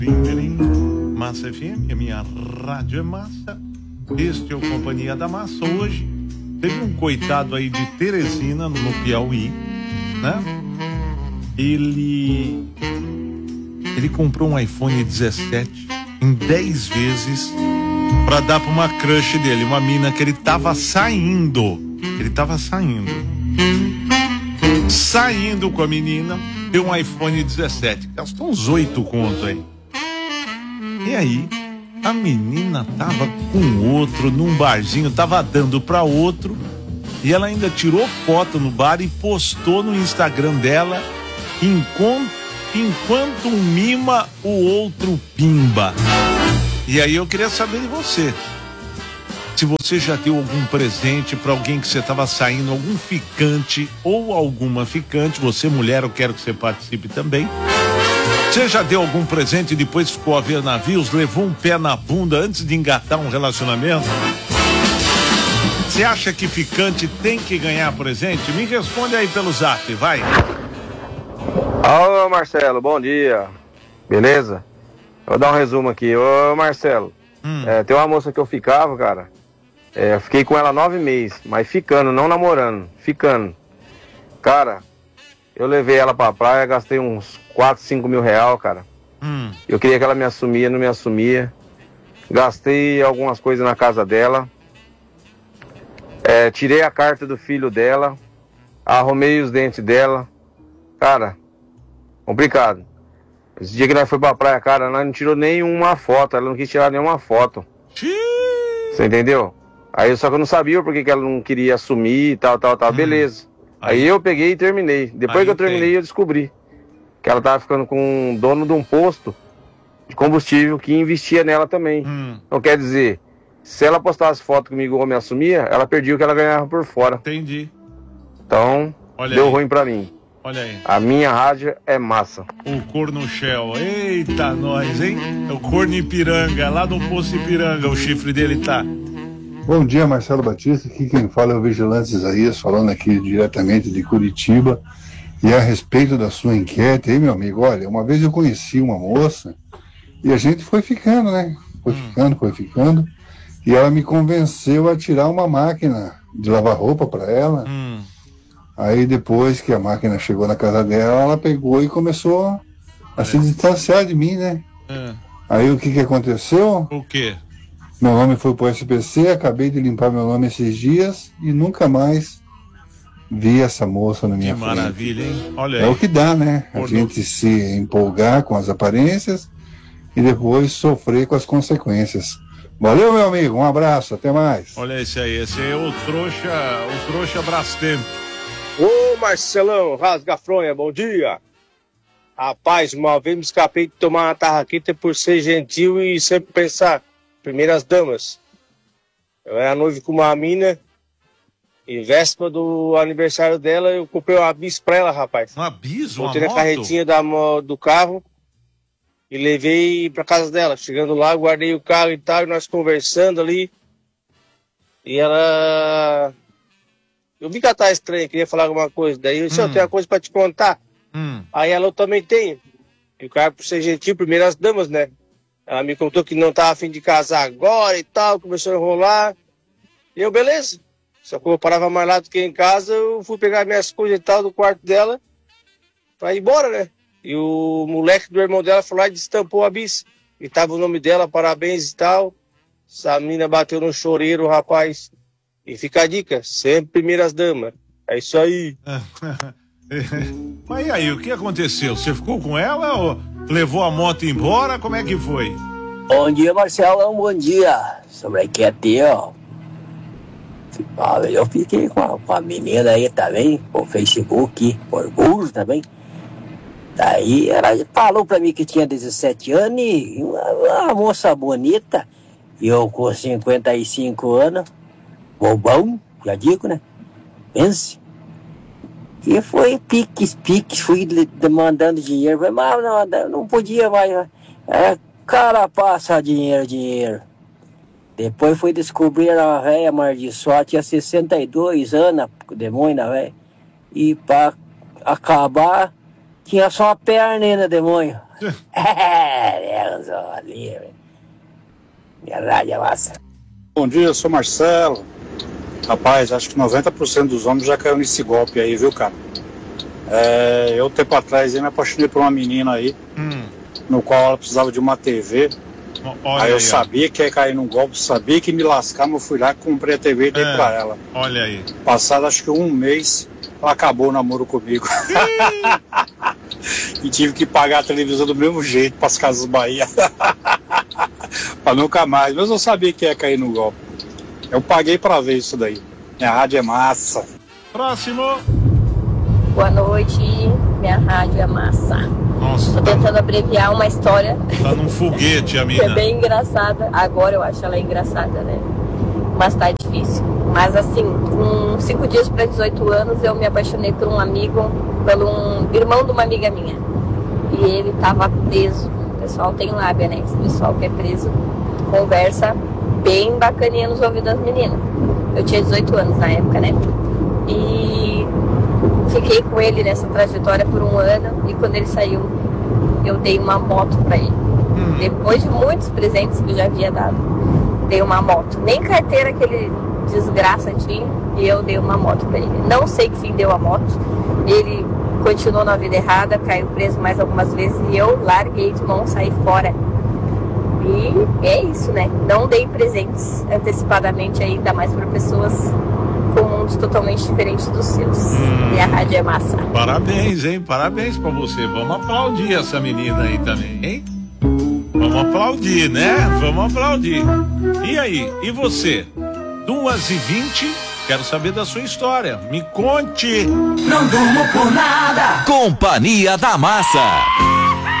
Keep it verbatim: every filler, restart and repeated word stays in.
Massa F M, a minha rádio é massa. Este é o Companhia da Massa. Hoje teve um coitado aí de Teresina, no Piauí, né? Ele ele comprou um iPhone dezessete em dez vezes pra dar pra uma crush dele, uma mina que ele tava saindo. Ele tava saindo. Saindo com a menina, deu um iPhone dezessete. Gastou uns oito conto aí. E aí, a menina tava com outro num barzinho, tava dando pra outro, e ela ainda tirou foto no bar e postou no Instagram dela, enquanto, enquanto um mima, o outro pimba. E aí eu queria saber de você, se você já deu algum presente pra alguém que você tava saindo, algum ficante ou alguma ficante, você mulher, eu quero que você participe também. Você já deu algum presente e depois ficou a ver navios, levou um pé na bunda antes de engatar um relacionamento? Você acha que ficante tem que ganhar presente? Me responde aí pelo zap, vai. Alô, Marcelo, bom dia. Beleza? Vou dar um resumo aqui. Ô, Marcelo, hum. é, tem uma moça que eu ficava, cara. É, eu fiquei com ela nove meses, mas ficando, não namorando, ficando. Cara, eu levei ela pra praia, gastei uns quatro, cinco mil real, cara. Hum. Eu queria que ela me assumia, não me assumia. Gastei algumas coisas na casa dela. É, tirei a carta do filho dela. Arrumei os dentes dela. Cara, complicado. Esse dia que nós fomos pra praia, cara, nós não tirou nenhuma foto. Ela não quis tirar nenhuma foto. Você entendeu? Aí só que eu não sabia porque que ela não queria assumir e tal, tal, tal. Hum. Beleza. Aí, aí eu peguei e terminei. Depois aí que eu terminei, tem. eu descobri que ela tava ficando com o dono de um posto de combustível que investia nela também. Hum. Então quer dizer, se ela postasse foto comigo ou me assumia, ela perdia o que ela ganhava por fora. Entendi. Então, olha deu aí. ruim pra mim. Olha aí. A minha rádio é massa. O corno Shell. Eita, nós, hein? É o corno Ipiranga, lá no Poço Ipiranga, o chifre dele tá. Bom dia, Marcelo Batista. Aqui quem fala é o Vigilante Isaías, falando aqui diretamente de Curitiba. E a respeito da sua enquete aí, meu amigo, olha, uma vez eu conheci uma moça e a gente foi ficando, né? Foi hum. ficando, foi ficando. E ela me convenceu a tirar uma máquina de lavar roupa para ela. Hum. Aí depois que a máquina chegou na casa dela, ela pegou e começou a é. se distanciar de mim, né? É. Aí o que que aconteceu? O quê? Meu nome foi pro S P C, acabei de limpar meu nome esses dias e nunca mais vi essa moça na minha que frente. Que maravilha, hein? Olha aí. É o que dá, né? A Por gente no... se empolgar com as aparências e depois sofrer com as consequências. Valeu, meu amigo. Um abraço. Até mais. Olha esse aí. Esse é o trouxa, o trouxa Brastemp. Ô, Marcelão, rasga-fronha, bom dia. Rapaz, uma vez me escapei de tomar uma tarraqueta por ser gentil e sempre pensar, primeiras damas. Eu era noivo com uma mina e véspera do aniversário dela eu comprei uma bis pra ela, rapaz. Uma bis? Botei na carretinha da, do carro e levei pra casa dela. Chegando lá, guardei o carro e tal, e nós conversando ali. E ela... Eu vi que ela tá estranha, queria falar alguma coisa. Daí eu disse, hum. eu tenho uma coisa pra te contar. Hum. Aí ela, eu também tenho. E o cara, por ser gentil, primeiras damas, né? Ela me contou que não tava a fim de casar agora e tal, começou a enrolar. E eu, beleza. Só que eu parava mais lá do que em casa, eu fui pegar minhas coisas e tal do quarto dela pra ir embora, né? E o moleque do irmão dela foi lá e destampou a bis. E tava o nome dela, parabéns e tal. Essa menina bateu no choreiro, rapaz. E fica a dica, sempre primeiras damas. É isso aí. Mas e aí, o que aconteceu? Você ficou com ela ou levou a moto embora? Como é que foi? Bom dia, Marcelão, bom dia. Sobre a enquete, ó. Eu fiquei com a, com a menina aí também, por Facebook, por burro também. Daí ela falou pra mim que tinha dezessete anos e uma, uma moça bonita. E eu com cinquenta e cinco anos, bobão, já digo, né? Pense. E foi piques, piques, fui demandando dinheiro. Mas não, não podia mais. É, cara, passa dinheiro, dinheiro. Depois fui descobrir a velha Mardiçoa, tinha sessenta e dois anos, o demônio da velha. E pra acabar, Tinha só uma perna, demônio. É, ali, minha rádio é massa. Bom dia, eu sou Marcelo. Rapaz, acho que noventa por cento dos homens já caiu nesse golpe aí, viu, cara? É, eu, tempo atrás, eu me apaixonei por uma menina aí, hum. no qual ela precisava de uma T V. Olha aí eu aí, sabia ó. que ia cair num golpe, sabia que me lascar, mas eu fui lá, comprei a T V e dei é, pra ela. Olha aí. Passado acho que um mês, ela acabou o namoro comigo. E tive que pagar a televisão do mesmo jeito para as Casas Bahia. Pra nunca mais. Mas eu sabia que ia cair no golpe. Eu paguei para ver isso daí. Minha rádio é massa. Próximo. Boa noite, minha rádio é massa. Nossa. Tô tentando abreviar uma história. Tá num foguete, a mina. Que é bem engraçada. Agora eu acho ela engraçada, né? Mas tá difícil. Mas assim, com cinco dias para dezoito anos, eu me apaixonei por um amigo, pelo um irmão de uma amiga minha. E ele tava preso. O pessoal tem lábia, né? Esse pessoal que é preso conversa bem bacaninha nos ouvidos das meninas. Eu tinha dezoito anos na época, né? E fiquei com ele nessa trajetória por um ano. E quando ele saiu, eu dei uma moto pra ele. Hum. Depois de muitos presentes que eu já havia dado, dei uma moto. Nem carteira que ele desgraça tinha, e eu dei uma moto pra ele. Não sei que fim deu a moto. Ele continuou na vida errada, caiu preso mais algumas vezes e eu larguei de mão, saí fora. E é isso, né? Não dei presentes antecipadamente, ainda mais para pessoas com mundos totalmente diferentes dos seus. Hum. E a rádio é massa. Parabéns, hein? Parabéns pra você. Vamos aplaudir essa menina aí também, hein? Vamos aplaudir, né? Vamos aplaudir. E aí? E você? duas e vinte, quero saber da sua história. Me conte. Não durmo por nada. Companhia da Massa.